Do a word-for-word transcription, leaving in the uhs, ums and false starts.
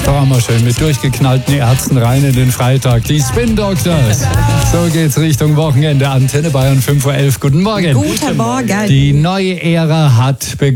Doch mal schön mit durchgeknallten Ärzten rein in den Freitag. Die Spin Doctors. So geht's Richtung Wochenende. Antenne Bayern fünf Uhr elf. Guten Morgen. Guten Morgen. Die neue Ära hat begonnen.